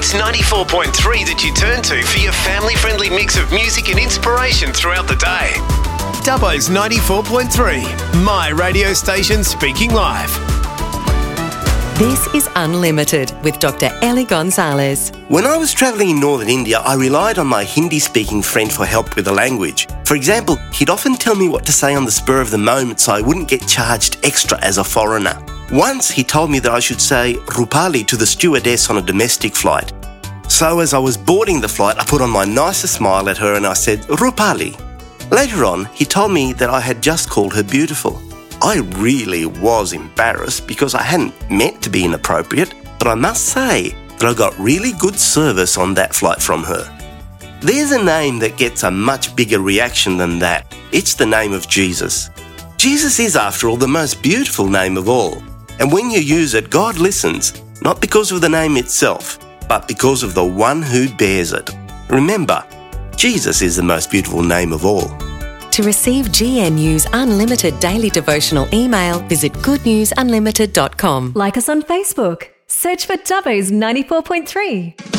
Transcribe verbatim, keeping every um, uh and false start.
It's ninety-four point three that you turn to for your family-friendly mix of music and inspiration throughout the day. Dubbo's ninety-four point three, my radio station speaking live. This is Unlimited with Doctor Ellie Gonzalez. When I was travelling in northern India, I relied on my Hindi-speaking friend for help with the language. For example, he'd often tell me what to say on the spur of the moment so I wouldn't get charged extra as a foreigner. Once he told me that I should say Rupali to the stewardess on a domestic flight. So as I was boarding the flight, I put on my nicest smile at her and I said, Rupali. Later on, he told me that I had just called her beautiful. I really was embarrassed because I hadn't meant to be inappropriate, but I must say that I got really good service on that flight from her. There's a name that gets a much bigger reaction than that. It's the name of Jesus. Jesus is, after all, the most beautiful name of all. And when you use it, God listens, not because of the name itself, but because of the one who bears it. Remember, Jesus is the most beautiful name of all. To receive G N U's unlimited daily devotional email, visit good news unlimited dot com. Like us on Facebook. Search for Dubbo's ninety-four point three.